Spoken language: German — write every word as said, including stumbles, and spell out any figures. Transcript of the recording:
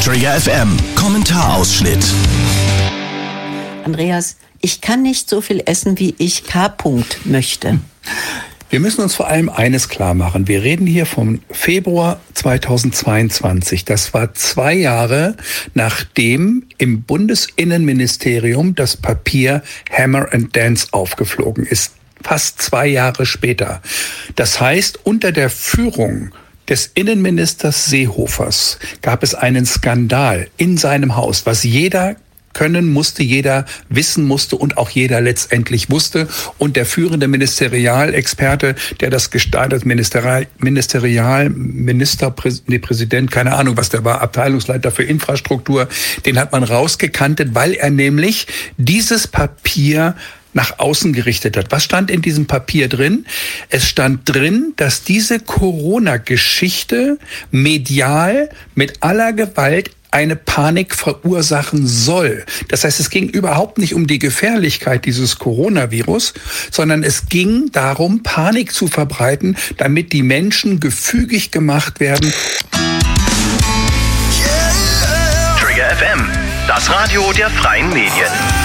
Trigger F M, Kommentarausschnitt. Andreas, ich kann nicht so viel essen, wie ich K. möchte. Wir müssen uns vor allem eines klar machen. Wir reden hier vom Februar zweitausendzweiundzwanzig. Das war zwei Jahre, nachdem im Bundesinnenministerium das Papier Hammer and Dance aufgeflogen ist. Fast zwei Jahre später. Das heißt, unter der Führung des Innenministers Seehofers gab es einen Skandal in seinem Haus, was jeder können musste, jeder wissen musste und auch jeder letztendlich wusste. Und der führende Ministerialexperte, der das gestaltet, Ministerial, Ministerial, Minister, nee, Präsident, keine Ahnung, was der war, Abteilungsleiter für Infrastruktur, den hat man rausgekantet, weil er nämlich dieses Papier nach außen gerichtet hat. Was stand in diesem Papier drin? Es stand drin, dass diese Corona-Geschichte medial mit aller Gewalt eine Panik verursachen soll. Das heißt, es ging überhaupt nicht um die Gefährlichkeit dieses Coronavirus, sondern es ging darum, Panik zu verbreiten, damit die Menschen gefügig gemacht werden. Trigger F M, das Radio der freien Medien.